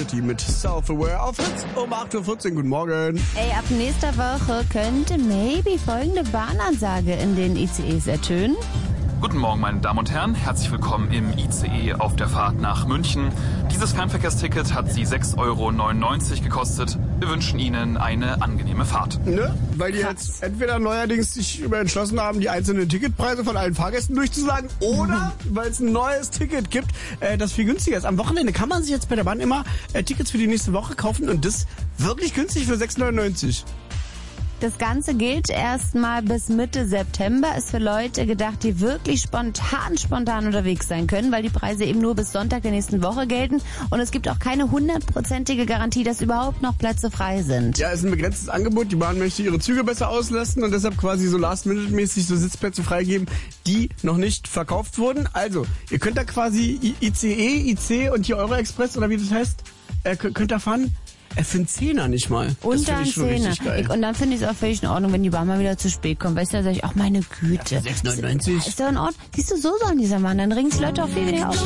City mit Self-Aware auf Hits um 8.14 Uhr. Guten Morgen. Ey, ab nächster Woche könnte maybe folgende Bahnansage in den ICEs ertönen. Guten Morgen, meine Damen und Herren. Herzlich willkommen im ICE auf der Fahrt nach München. Dieses Fernverkehrsticket hat Sie 6,99 € gekostet. Wir wünschen Ihnen eine angenehme Fahrt. Ne? Weil die jetzt entweder neuerdings sich über entschlossen haben, die einzelnen Ticketpreise von allen Fahrgästen durchzusagen, oder weil es ein neues Ticket gibt, das viel günstiger ist. Am Wochenende kann man sich jetzt bei der Bahn immer Tickets für die nächste Woche kaufen und das wirklich günstig für 6,99 €. Das Ganze gilt erstmal bis Mitte September. Ist für Leute gedacht, die wirklich spontan unterwegs sein können, weil die Preise eben nur bis Sonntag der nächsten Woche gelten. Und es gibt auch keine 100%ige Garantie, dass überhaupt noch Plätze frei sind. Ja, es ist ein begrenztes Angebot. Die Bahn möchte ihre Züge besser auslasten und deshalb quasi so last-minute-mäßig so Sitzplätze freigeben, die noch nicht verkauft wurden. Also, ihr könnt da quasi ICE, IC und hier Euro-Express oder wie das heißt, könnt da fahren. Für einen Zehner nicht mal. Unter einen Zehner. Und dann finde ich es auch völlig in Ordnung, wenn die Bahn mal wieder zu spät kommt. Weißt du, da sage ich, ach meine Güte. Ja, 6,99 €. Ist doch in Ordnung. Siehst du, so sollen die Mann. Dann ringen es Leute auch viel mehr auf.